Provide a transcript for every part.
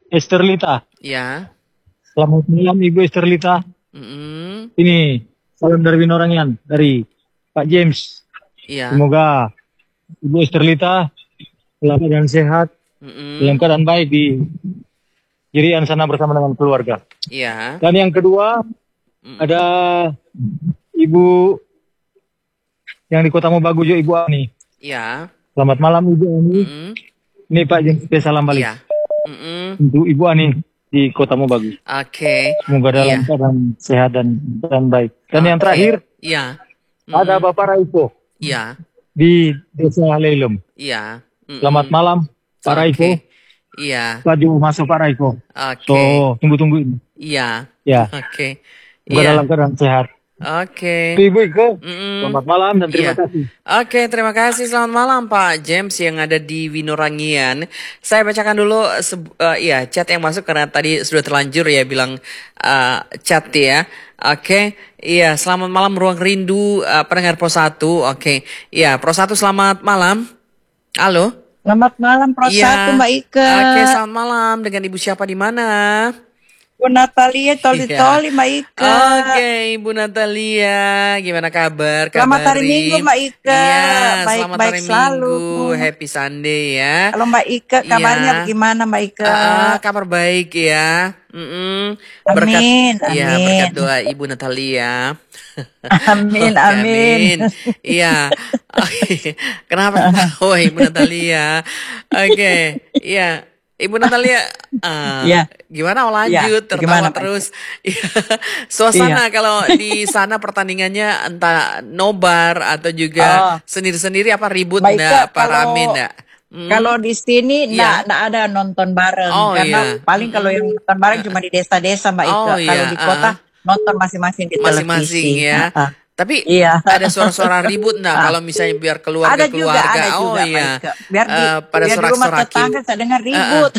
Esterlita. Ya. Selamat malam Ibu Esterlita. Ini salam dari Winorangian dari Pak James. Iya. Semoga Ibu Esterlita dalam keadaan sehat, dalam keadaan baik di Irian sana bersama dengan keluarga. Iya. Dan yang kedua ada Ibu yang di Kota Mobagujo, Ibu Ani. Iya. Selamat malam Ibu Ani. Ini Pak James salam balik. Iya. Untuk Ibu Ani di Kota Mobagu. Oke. Semoga dalam keadaan sehat dan baik. Dan yang terakhir, iya. ada Bapak Raifo. Iya. Di Desa Lelum. Iya. Selamat malam Pak Raifo. Iya. Baju masuk Pak Raifo. Oke. So, tunggu ini. Iya. Ya. Oke. Semoga dalam keadaan sehat. Oke. Ibu Iko, selamat malam dan terima kasih. Oke, terima kasih. Selamat malam Pak James yang ada di Winorangian. Saya bacakan dulu chat yang masuk karena tadi sudah terlanjur ya bilang chat ya. Oke, iya selamat malam Ruang Rindu pendengar Pro 1. Oke, iya Pro 1 selamat malam. Halo. Selamat malam Pro 1 Mbak Ike. Oke, selamat malam dengan Ibu siapa di mana? Bu Natalia Toli-Toli Mbak Ike. Oke, Ibu Natalia, gimana kabar? Selamat hari Minggu Mbak Ike. Iya, Baik-baik hari selalu. Minggu, happy Sunday ya. Kalau Mbak Ike kabarnya bagaimana Mbak Ike? Kabar baik ya. Amin, berkat doa Ibu Natalia. Amin. Iya. Kenapa? Oh, Ibu Natalia. Oke, iya. Ibu Natalia, gimana mau lanjut? Tertawa terus. Suasana kalau di sana pertandingannya entah nobar atau juga sendiri-sendiri apa ribut enggak? Pak rame enggak? Kalau di sini enggak ada nonton bareng karena paling kalau yang nonton bareng cuma di desa-desa Mbak Ika. Kalau di kota nonton masing-masing di televisi. Masing-masing ya. Tapi ada suara-suara ribut enggak kalau misalnya biar keluarga? Ada juga, biar pada di rumah tetangga saya dengar ribut.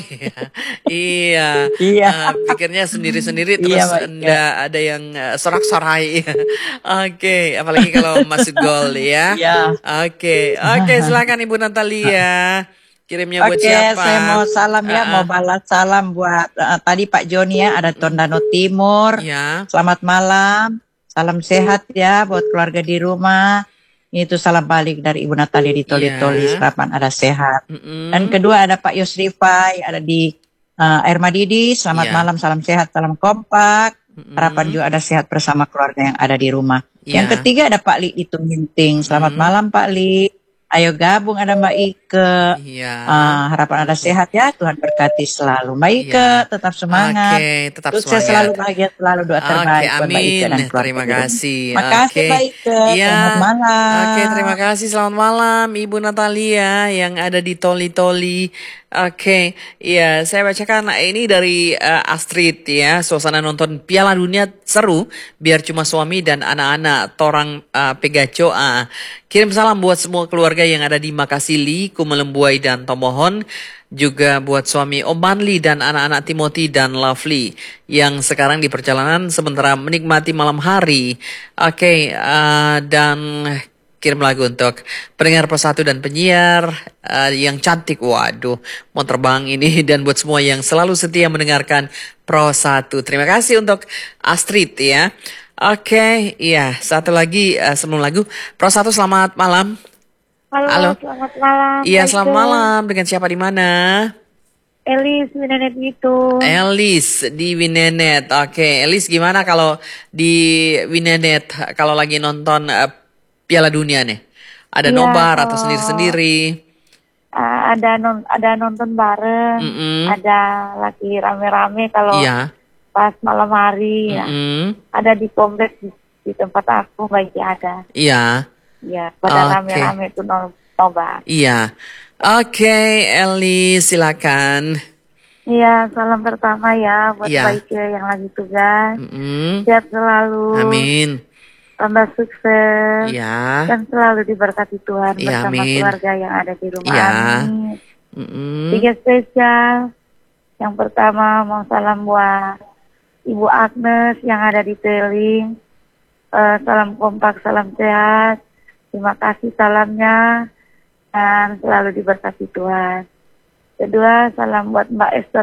Iya. Pikirnya sendiri-sendiri terus enggak ada yang sorak-sorai. Oke, apalagi kalau masuk gol ya. Oke, silakan Ibu Natalia. Kirimnya buat siapa? Saya mau salam mau balas salam buat tadi Pak Joni ya, ada Tondano Timur. Selamat malam. Salam sehat ya buat keluarga di rumah. Itu salam balik dari Ibu Natalia di Toli-Toli, sarapan ada sehat. Dan kedua ada Pak Yusrifai, ada di Air Madidi. Selamat malam, salam sehat, salam kompak. Harapan juga ada sehat bersama keluarga yang ada di rumah. Yang ketiga ada Pak Li di Tuminting. Selamat malam Pak Li. Ayo gabung ada Mbak Ike. Harapan ada sehat ya. Tuhan berkati selalu. Mbak Ike tetap semangat. Tetap sukses selalu, bahagia selalu, doa terbaik buat Mbak Ike dan keluarga. Terima kasih. Makasih Mbak Ike. Selamat malam. Terima kasih. Selamat malam Ibu Natalia yang ada di Toli-Toli. Saya bacakan ini dari Astrid ya. Suasana nonton Piala Dunia seru, biar cuma suami dan anak-anak torang pegaco. Kirim salam buat semua keluarga yang ada di Makasili, Kumelembuai dan Tomohon. Juga buat suami Om Manli dan anak-anak Timothy dan Lovely yang sekarang di perjalanan sementara menikmati malam hari. Dan kirim lagu untuk pendengar Pro 1 dan penyiar yang cantik. Waduh, mau terbang ini. Dan buat semua yang selalu setia mendengarkan Pro 1. Terima kasih untuk Astrid ya. Satu lagi sebelum lagu. Pro 1 selamat malam. Halo. Selamat malam. Iya, selamat malam. Dengan siapa di mana? Elis Winenet itu. Elis di Winenet. Elis gimana kalau di Winenet kalau lagi nonton Piala Dunia nih? Ada nobar atau sendiri-sendiri? Ada nonton bareng. Ada lagi rame-rame kalau pas malam hari. Ada di kompleks di tempat aku baik ada. Iya, pada rame-rame itu nobar. Iya. Elis silakan. Iya, salam pertama ya buat Baik yang lagi tugas. Sehat selalu. Amin. Tambah sukses. Dan selalu diberkati Tuhan bersama keluarga yang ada di rumah. Amin. 3 spesial. Yang pertama mau salam buat Ibu Agnes yang ada di Teling. Salam kompak, salam sehat. Terima kasih salamnya dan selalu diberkati Tuhan. Kedua, salam buat Mbak Esther